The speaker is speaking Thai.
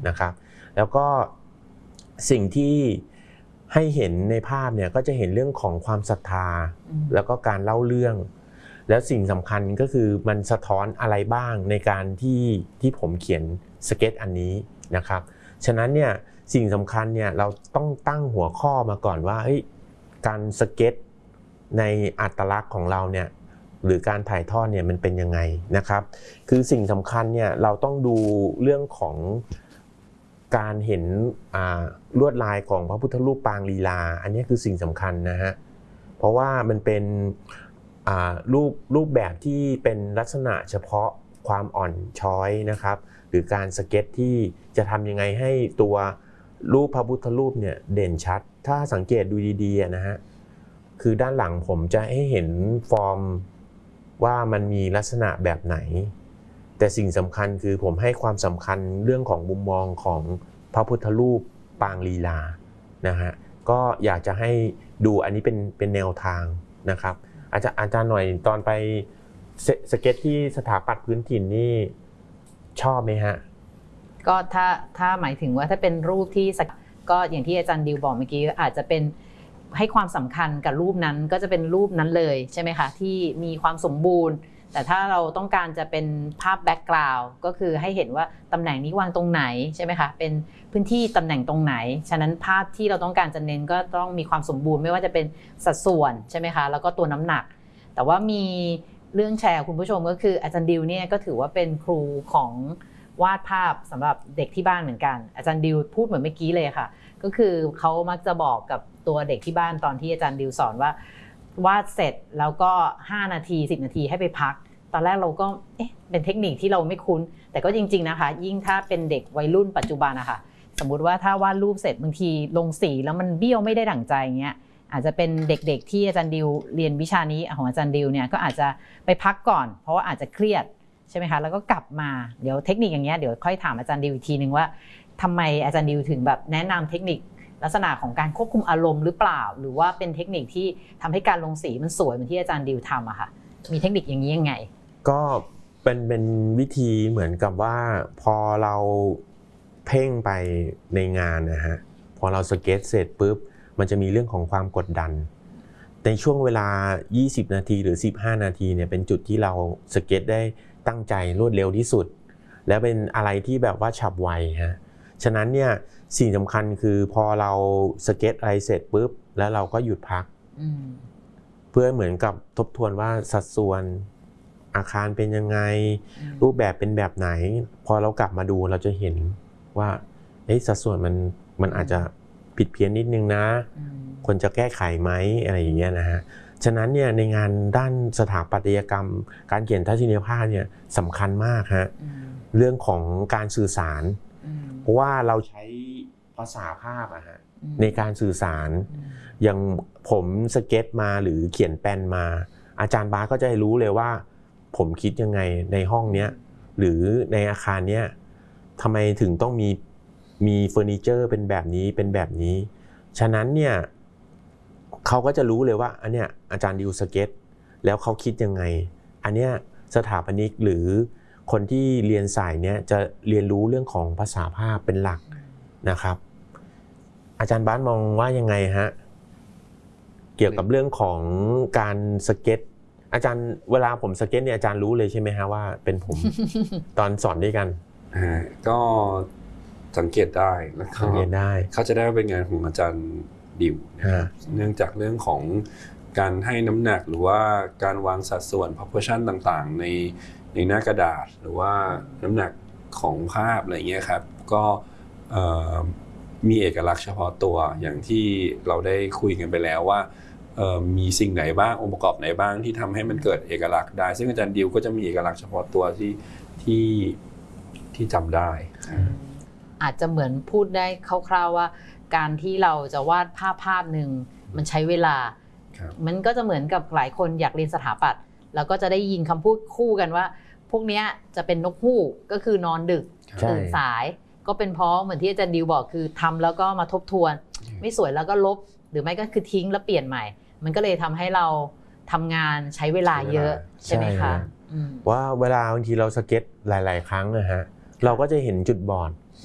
นะครับแล้วก็สิ่งที่ให้เห็นในภาพเนี่ยก็จะเห็นเรื่องของความศรัทธาแล้วก็การเล่าเรื่องแล้วสิ่งสำคัญก็คือมันสะท้อนอะไรบ้างในการที่ผมเขียนสเก็ตอันนี้นะครับฉะนั้นเนี่ยสิ่งสำคัญเนี่ยเราต้องตั้งหัวข้อมาก่อนว่าการสเก็ตในอัตลักษณ์ของเราเนี่ยหรือการถ่ายทอดเนี่ยมันเป็นยังไงนะครับคือสิ่งสำคัญเนี่ยเราต้องดูเรื่องของการเห็นลวดลายของพระพุทธรูปปางลีลาอันนี้คือสิ่งสำคัญนะฮะเพราะว่ามันเป็นรูปแบบที่เป็นลักษณะเฉพาะความอ่อนช้อยนะครับหรือการสเก็ตที่จะทำยังไงให้ตัวรูปพระพุทธรูปเนี่ยเด่นชัดถ้าสังเกตดูดีๆนะฮะคือด้านหลังผมจะให้เห็นฟอร์มว่ามันมีลักษณะแบบไหนแต่สิ่งสำคัญคือผมให้ความสำคัญเรื่องของมุมมองของพระพุทธรูปปางลีลานะฮะก็อยากจะให้ดูอันนี้เป็นแนวทางนะครับอาจารย์หน่อยตอนไปสเก็ตที่สถาปัตย์พื้นถิ่นนี่ชอบไหมฮะก็ถ้าหมายถึงว่าถ้าเป็นรูปที่ก็อย่างที่อาจารย์ดิวบอกเมื่อกี้อาจจะเป็นให้ความสำคัญกับรูปนั้นก็จะเป็นรูปนั้นเลยใช่ไหมคะที่มีความสมบูรณ์แต่ถ้าเราต้องการจะเป็นภาพแบ็กกราวด์ก็คือให้เห็นว่าตำแหน่งนี้วางตรงไหนใช่ไหมคะเป็นพื้นที่ตำแหน่งตรงไหนฉะนั้นภาพที่เราต้องการจะเน้นก็ต้องมีความสมบูรณ์ไม่ว่าจะเป็นสัดส่วนใช่ไหมคะแล้วก็ตัวน้ำหนักแต่ว่ามีเรื่องแชร์คุณผู้ชมก็คืออาจารย์ดิวเนี่ยก็ถือว่าเป็นครูของวาดภาพสำหรับเด็กที่บ้านเหมือนกันอาจารย์ดิวพูดเหมือนเมื่อกี้เลยค่ะก็คือเขามักจะบอกกับตัวเด็กที่บ้านตอนที่อาจารย์ดิวสอนว่าวาดเสร็จแล้วก็5 นาที10 นาทีให้ไปพักตอนแรกเราก็เป็นเทคนิคที่เราไม่คุ้นแต่ก็จริงๆนะคะยิ่งถ้าเป็นเด็กวัยรุ่นปัจจุบันนะคะสมมุติว่าถ้าวาดรูปเสร็จบางทีลงสีแล้วมันเบี้ยวไม่ได้ดั่งใจเงี้ยอาจจะเป็นเด็กๆที่อาจารย์ดิวเรียนวิชานี้ของอาจารย์ดิวเนี่ยก็อาจจะไปพักก่อนเพราะว่าอาจจะเครียดใช่ไหมคะแล้วก็กลับมาเดี๋ยวเทคนิคอย่างเงี้ยเดี๋ยวค่อยถามอาจารย์ดิวอีกทีนึงว่าทำไมอาจารย์ดิวถึงแบบแนะนำเทคนิคลักษณะของการควบคุมอารมณ์หรือเปล่าหรือว่าเป็นเทคนิคที่ทำให้การลงสีมันสวยเหมือนที่อาจารย์ดิวทำอะค่ะมีเทคนิคอย่างนี้ยังไงก็เป็นวิธีเหมือนกับว่าพอเราเพ่งไปในงานนะฮะพอเราสเก็ตเสร็จปุ๊บมันจะมีเรื่องของความกดดันในช่วงเวลา20 นาทีหรือ15 นาทีเนี่ยเป็นจุดที่เราสเก็ตได้ตั้งใจรวดเร็วที่สุดและเป็นอะไรที่แบบว่าฉับไวฮะฉะนั้นเนี่ยสิ่งสำคัญคือพอเราสเก็ตอะไรเสร็จปุ๊บแล้วเราก็หยุดพักเพื่อเหมือนกับทบทวนว่าสัดส่วนอาคารเป็นยังไงรูปแบบเป็นแบบไหนพอเรากลับมาดูเราจะเห็นว่าสัดส่วนมันอาจจะผิดเพี้ยนนิดนึงนะควรจะแก้ไขไหมอะไรอย่างเงี้ยนะฮะฉะนั้นเนี่ยในงานด้านสถาปัตยกรรมการเขียนทัศนียภาพเนี่ยสำคัญมากฮะเรื่องของการสื่อสารเพราะว่าเราใช้ภาษาภาพอะฮะในการสื่อสารอย่างผมสเก็ตมาหรือเขียนแปลนมาอาจารย์บาสก็จะรู้เลยว่าผมคิดยังไงในห้องเนี้ยหรือในอาคารเนี้ยทำไมถึงต้องมีเฟอร์นิเจอร์เป็นแบบนี้เป็นแบบนี้ฉะนั้นเนี่ยเขาก็จะรู้เลยว่าอันเนี้ยอาจารย์ดิวสเก็ตแล้วเขาคิดยังไงอันเนี้ยสถาปนิกหรือคนที่เรียนสายเนี้ยจะเรียนรู้เรื่องของภาษาภาพเป็นหลักนะครับอาจารย์บาสมองว่ายังไงฮะเกี่ยวกับเรื่องของการสเก็ตอาจารย์เวลาผมสเก็ตเนี่ยอาจารย์รู้เลยใช่ไหมฮะว่าเป็นผม ตอนสอนด้วยกันก็สังเกตได้แล้วก็เขาจะได้เป็นงานของอาจารย์ดิวเนื่องจากเรื่องของการให้น้ำหนักหรือว่าการวางสัดส่วน proportion ต่างๆในหน้ากระดาษหรือว่าน้ำหนักของภาพอะไรเงี้ยครับก็มีเอกลักษณ์เฉพาะตัวอย่างที่เราได้คุยกันไปแล้วว่ามีสิ่งไหนบ้างองค์ประกอบไหนบ้างที่ทำให้มันเกิดเอกลักษณ์ได้ซึ่งอาจารย์ดิวก็จะมีเอกลักษณ์เฉพาะตัวที่จำได้อาจจะเหมือนพูดได้คร่าวๆว่าการที่เราจะวาดภาพหนึ่งมันใช้เวลามันก็จะเหมือนกับหลายคนอยากเรียนสถาปัตย์แล้วก็จะได้ยินคำพูดคู่กันว่าพวกนี้จะเป็นนกฮูกก็คือนอนดึกตื่นสายก็เป็นเพราะเหมือนที่อาจารย์ดิวบอกคือทำแล้วก็มาทบทวนไม่สวยแล้วก็ลบหรือไม่ก็คือทิ้งแล้วเปลี่ยนใหม่มันก็เลยทำให้เราทำงานใช้เวลาเยอะใช่ไหมคะว่าเวลาบางทีเราสเก็ตหลายๆครั้งนะฮะเราก็จะเห็นจุดบอด